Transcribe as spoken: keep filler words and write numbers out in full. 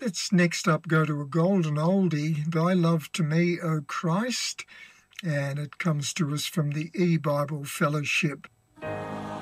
Let's next up go to a golden oldie, Thy Love to Me, O Christ, and it comes to us from the E-Bible Fellowship.